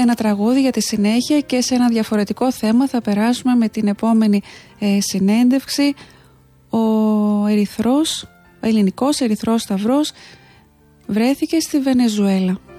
ένα τραγούδι για τη συνέχεια και σε ένα διαφορετικό θέμα θα περάσουμε με την επόμενη συνέντευξη. Ο ελληνικός Ερυθρός Σταυρός βρέθηκε στη Βενεζουέλα.